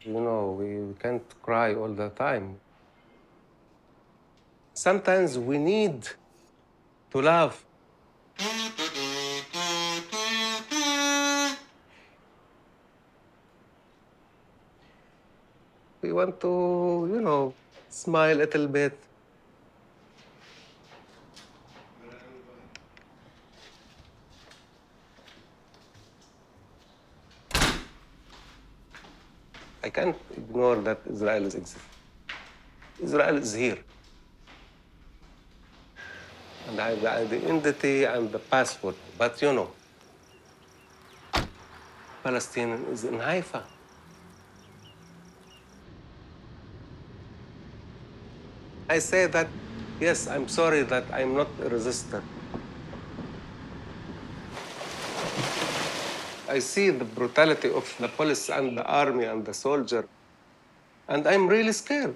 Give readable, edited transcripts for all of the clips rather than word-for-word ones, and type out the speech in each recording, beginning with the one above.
we can't cry all the time. Sometimes we need to laugh. We want to, smile a little bit. I can't ignore that Israel is existing. Israel is here. And I have the identity and the passport. But Palestine is in Haifa. I say that, yes, I'm sorry that I'm not a resistor. I see the brutality of the police and the army and the soldier, and I'm really scared.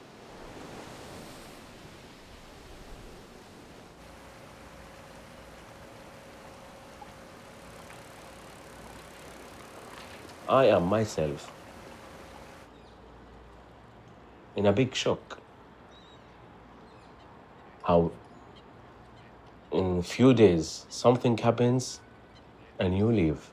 I am myself in a big shock. How in a few days something happens and you leave.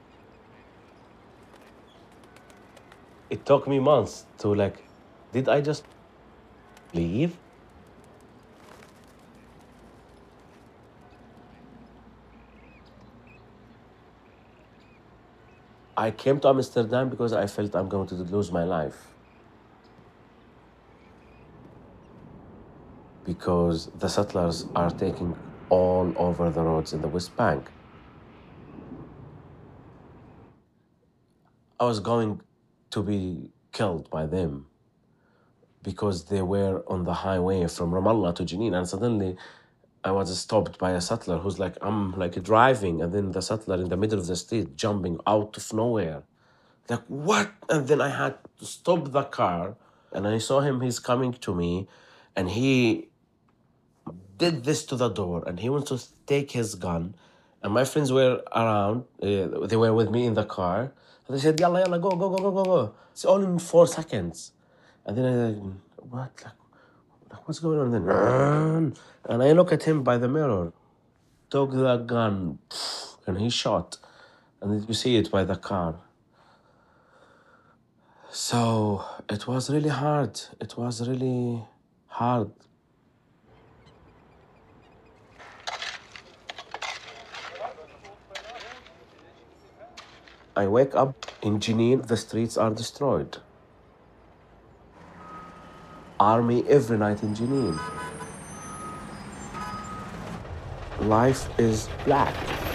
It took me months to did I just leave? I came to Amsterdam because I felt I'm going to lose my life. Because the settlers are taking all over the roads in the West Bank. I was going to be killed by them because they were on the highway from Ramallah to Jenin, and suddenly I was stopped by a settler who's I'm driving, and then the settler in the middle of the street jumping out of nowhere. Like, what? And then I had to stop the car, and I saw him, he's coming to me, and he did this to the door, and he wants to take his gun, and my friends were around, they were with me in the car, and they said, yalla, yalla, go, go, go, go, go, go. It's all in 4 seconds. And then I what? What's going on then? Run. And I look at him by the mirror, took the gun, and he shot. And you see it by the car. So it was really hard. It was really hard. I wake up in Jenin, the streets are destroyed. Army every night in Jenin. Life is black.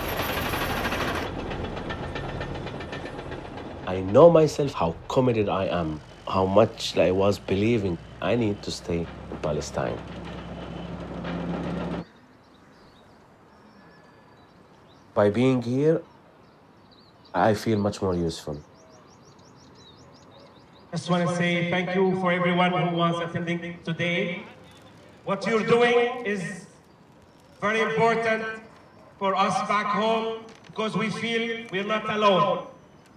I know myself how committed I am, how much I was believing I need to stay in Palestine. By being here, I feel much more useful. I just want to say thank you for everyone who was attending today. What you're doing is very important for us back home because we feel we're not alone.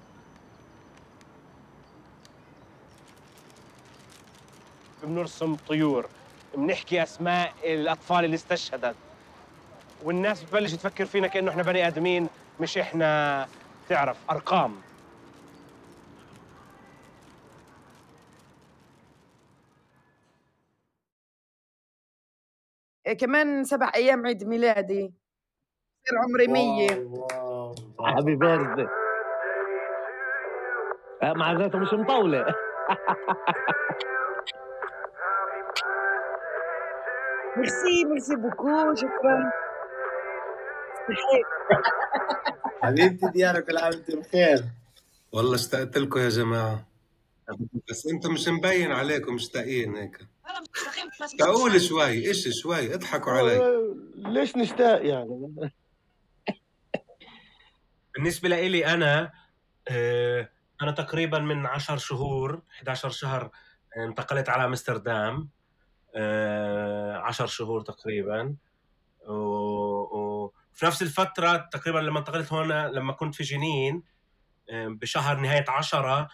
بنرسم طيور، بنحكي اسماء الاطفال اللي استشهدت، والناس بتبلش تفكر فينا كانه احنا بني ادمين، مش احنا تعرف ارقام. كمان 7 أيام عيد ميلادي، يصير عمري 100. واو هابي بيرثدي. معناته مش مطولة. ميرسي بوكو، شكرا. حبيبتي ديانا، كل عام وانت بخير. والله اشتقت لكم يا جماعة. بس انتم مش مبين عليكم مشتاقين هيك. اشتاقوا شوي، شوي اضحكوا علي. ليش نشتاق يعني؟ بالنسبة لإلي أنا تقريبا من 10 شهور 11 شهر انتقلت على أمستردام. 10 شهور تقريبا، وفي نفس الفترة تقريبا لما انتقلت هون، لما كنت في جنين بشهر نهاية 10